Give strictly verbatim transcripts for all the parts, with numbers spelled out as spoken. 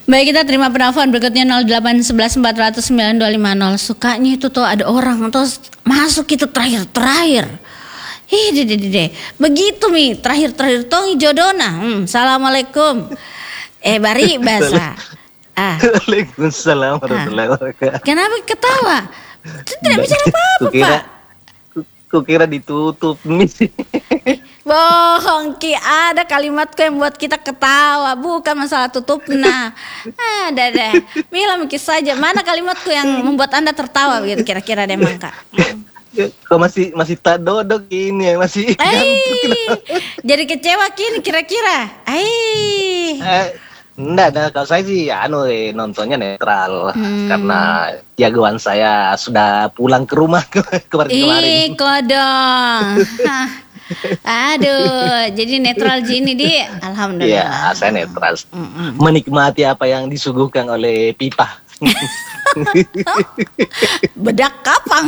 Baik, kita terima penelpon berikutnya nol delapan satu satu empat nol nol sembilan dua lima nol. Sukanya itu tuh ada orang terus masuk itu terakhir-terakhir. Ih, deh, deh, deh. Begitu mi, terakhir-terakhir tongi jodona. Hmm, Assalamualaikum. Eh, bari bahasa. Ah. Waalaikumsalam warahmatullahi wabarakatuh. Kenapa ketawa? Tidak bicara apa-apa, Pak. Kukira ditutup nih. Bohong Ki, ada kalimatku yang buat kita ketawa, bukan masalah tutup. Nah, ada deh. Bilang Ki saja, mana kalimatku yang membuat Anda tertawa begitu kira-kira deh Mangka. Kok masih masih tak dodok ini ya, masih. Jadi kecewa kini kira-kira. Ai. Eh, enggak, enggak, kalau saya sih anu eh, nontonnya netral hmm. karena jagoan saya sudah pulang ke rumah kemarin-kemarin. Ih, kodong. Aduh, jadi netral gini di, alhamdulillah. Iya, saya netral. Mm-mm. Menikmati apa yang disuguhkan oleh pipa. Bedak kapang.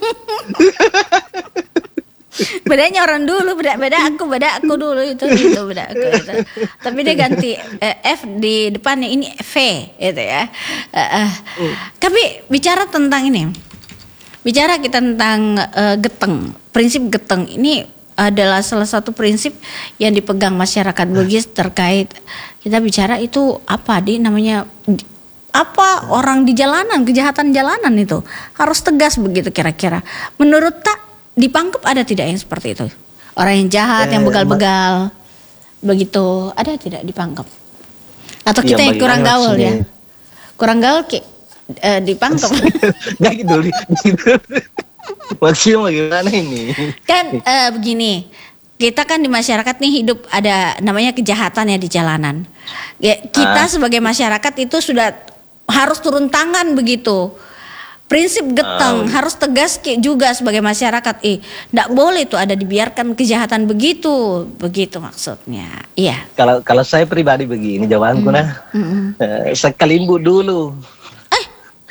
Bedanya orang dulu, beda beda aku, beda aku dulu itu itu beda aku itu. Tapi dia ganti eh, F di depannya, ini V itu ya. Uh, uh. Mm. Tapi bicara tentang ini, bicara kita tentang uh, geteng, prinsip geteng ini adalah salah satu prinsip yang dipegang masyarakat Bugis terkait kita bicara itu apa di namanya apa orang di jalanan, kejahatan jalanan itu harus tegas begitu kira-kira. Menurut tak di Pangkep ada tidak yang seperti itu? Orang yang jahat, eh, yang begal-begal begitu ada tidak di Pangkep? Atau kita ya, yang kurang gaul ya? Kurang gaul ki eh, di Pangkep. Nggak gitu. Maksudnya bagaimana ini? Kan uh, begini, kita kan di masyarakat nih hidup ada namanya kejahatan ya di jalanan. Ya, kita ah. sebagai masyarakat itu sudah harus turun tangan begitu. Prinsip geteng ah. harus tegas juga sebagai masyarakat. Eh, nggak boleh tuh ada dibiarkan kejahatan begitu, begitu maksudnya. Iya. Kalau kalau saya pribadi begini jawabanku hmm. nah, hmm. Uh, sekalimbu dulu. Eh.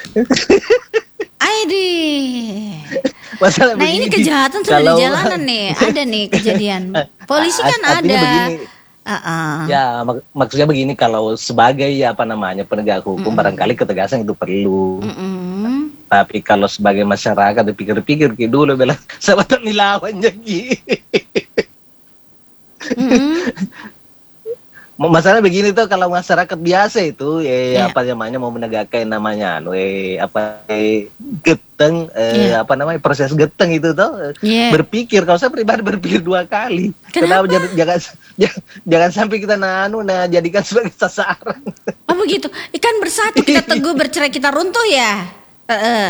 Aidi. Masalah nah begini, ini kejahatan sudah kalau, di jalanan nih, ada nih kejadian. Polisi kan ada. Begini, uh-uh. Ya mak- maksudnya begini, kalau sebagai apa namanya penegak hukum mm-mm. barangkali ketegasan itu perlu. Mm-mm. Tapi kalau sebagai masyarakat dipikir-pikir dulu bilang sahabat nilawan jadi. Masalah begini tuh, kalau masyarakat biasa itu eh yeah. apa namanya mau menegakkan namanya eh apa eh, geteng eh, yeah. apa namanya proses geteng itu tuh yeah. berpikir, kalau saya pribadi berpikir dua kali. Kenapa? Kenapa jangan, jangan jangan sampai kita nanu nah jadikan sebagai sasaran. Oh begitu. Ikan bersatu kita teguh, bercerai kita runtuh ya. Uh-uh.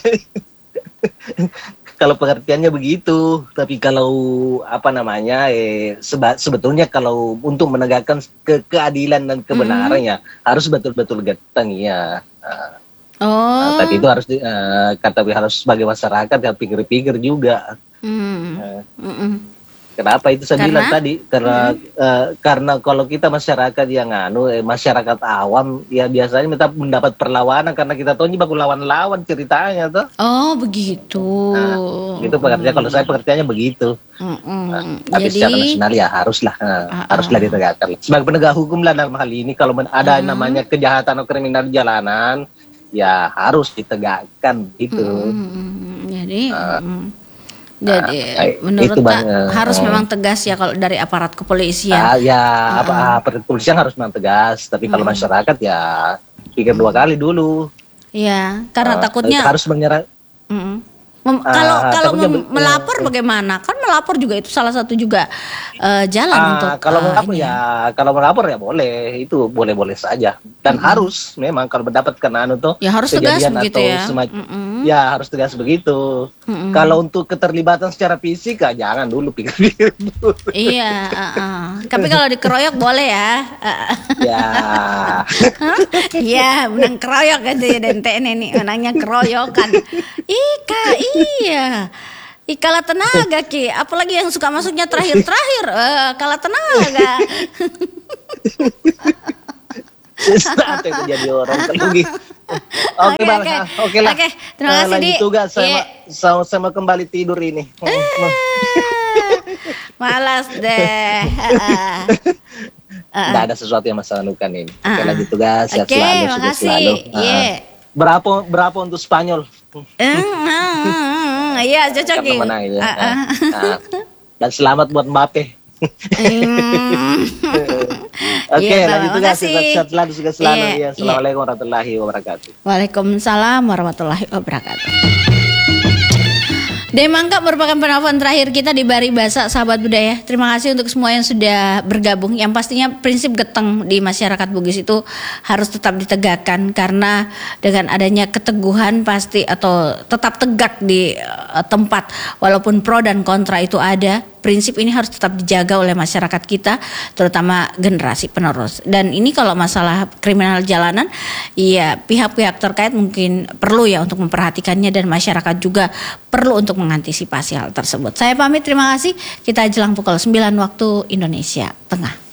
Kalau pengertiannya begitu, tapi kalau apa namanya, eh, seba, sebetulnya kalau untuk menegakkan ke, keadilan dan kebenaran mm. ya harus betul-betul geteng ya. Uh, oh. Uh, tapi itu harus, uh, kata harus sebagai masyarakat ya pikir-pikir juga. Mm. Uh, Kenapa itu saya karena? bilang tadi karena hmm. uh, karena kalau kita masyarakat yang anu eh, masyarakat awam ya biasanya minta mendapat perlawanan karena kita tahu ini baku lawan-lawan ceritanya tuh. Oh begitu. Nah, itu pengertiannya hmm. kalau saya pengertiannya begitu. Hmm. Nah, tapi Jadi, secara nasional ya haruslah uh, uh, haruslah ditegakkan. Sebagai penegak hukum lah dalam hal ini kalau ada uh, namanya kejahatan atau kriminal di jalanan ya harus ditegakkan gitu. Hmm. Jadi. Uh, hmm. Jadi nah, menurut tak harus uh, memang tegas ya kalau dari aparat kepolisian. Uh, ya uh, apa aparat kepolisian harus memang tegas, tapi kalau uh, masyarakat ya pikir dua kali dulu. Iya, karena uh, takutnya harus menyerang. Uh, Mem- uh, kalau kalau mem- melapor bagaimana? Kan melapor juga itu salah satu juga uh, jalan uh, untuk kalau uh, melapor ya kalau melapor ya boleh, itu boleh-boleh saja dan mm-hmm. harus memang kalau mendapatkan anu tuh ya harus tegas begitu ya. Semacam, mm-hmm. ya harus tegas begitu. Mm-hmm. Kalau untuk keterlibatan secara fisik ya jangan dulu pikir-pikir dulu. Iya, uh-uh. Tapi kalau dikeroyok boleh ya. Ya. Iya, menang keroyok gitu ya dan T N ini menangnya keroyokan. Ika iya. Ih, kalah tenaga Ki, apalagi yang suka masuknya terakhir-terakhir, uh, kalah tenaga. Sampai menjadi orang terlebih. Oke, oke, oke. Oke lah. Oke, terima kasih lanjut Di. Tugas sama, yeah. sama, sama kembali tidur ini. Malas deh. nggak ada sesuatu yang Mas lakukan ini. Uh, Oke, lanjut tugas, sehat okay, selalu, sukses selalu. Uh, yeah. Berapa berapa untuk Spanyol? Iya, cocok ya. Uh, uh. Uh, dan selamat buat Mbappe. Oke, okay, yeah, lanjut tugas, sehat selalu, sukses selalu. Yeah, ya. Assalamualaikum yeah. warahmatullahi wabarakatuh. Waalaikumsalam warahmatullahi wabarakatuh. Demangka merupakan penelpon terakhir kita di Baribasa, sahabat budaya. Terima kasih untuk semua yang sudah bergabung. Yang pastinya prinsip geteng di masyarakat Bugis itu harus tetap ditegakkan, karena dengan adanya keteguhan pasti atau tetap tegak di uh, tempat walaupun pro dan kontra itu ada. Prinsip ini harus tetap dijaga oleh masyarakat kita, terutama generasi penerus. Dan ini kalau masalah kriminal jalanan, ya pihak-pihak terkait mungkin perlu ya untuk memperhatikannya, dan masyarakat juga perlu untuk mengantisipasi hal tersebut. Saya pamit, terima kasih. Kita jelang pukul sembilan waktu Indonesia Tengah.